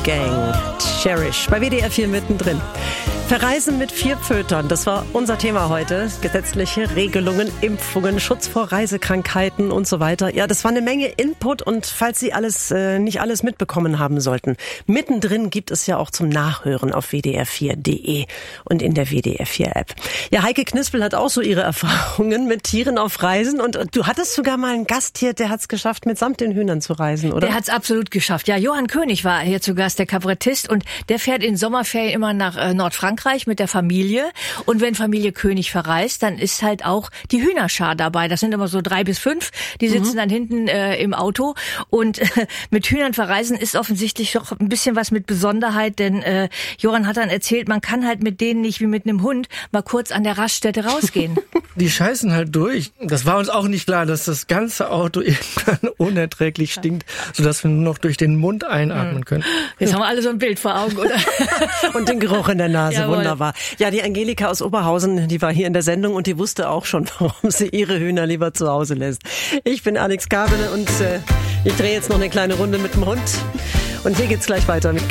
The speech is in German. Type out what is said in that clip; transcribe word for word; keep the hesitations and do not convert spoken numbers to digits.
Gang, Cherish, bei W D R vier mittendrin. Verreisen mit vier Pfötern, das war unser Thema heute. Gesetzliche Regelungen, Impfungen, Schutz vor Reisekrankheiten und so weiter. Ja, das war eine Menge Input und falls Sie alles äh, nicht alles mitbekommen haben sollten, mittendrin gibt es ja auch zum Nachhören auf w d r vier punkt d e und in der W D R vier App. Ja, Heike Knispel hat auch so ihre Erfahrungen mit Tieren auf Reisen und du hattest sogar mal einen Gast hier, der hat es geschafft, mitsamt den Hühnern zu reisen, oder? Der hat es absolut geschafft. Ja, Johann König war hier zu Gast, der Kabarettist, und der fährt in Sommerferien immer nach äh, Nordfrankreich mit der Familie, und wenn Familie König verreist, dann ist halt auch die Hühnerschar dabei. Das sind immer so drei bis fünf, die sitzen mhm. dann hinten äh, im Auto, und äh, mit Hühnern verreisen ist offensichtlich doch ein bisschen was mit Besonderheit, denn äh, Johann hat dann erzählt, man kann halt mit denen nicht wie mit einem Hund mal kurz an der Raststätte rausgehen. Die scheißen halt durch. Das war uns auch nicht klar, dass das ganze Auto irgendwann unerträglich stinkt, sodass wir nur noch durch den Mund einatmen können. Jetzt haben wir alle so ein Bild vor Augen, oder? Und den Geruch in der Nase. Jawohl. Wunderbar. Ja, die Angelika aus Oberhausen, die war hier in der Sendung und die wusste auch schon, warum sie ihre Hühner lieber zu Hause lässt. Ich bin Alex Kabele und äh, ich drehe jetzt noch eine kleine Runde mit dem Hund. Und hier geht's gleich weiter mit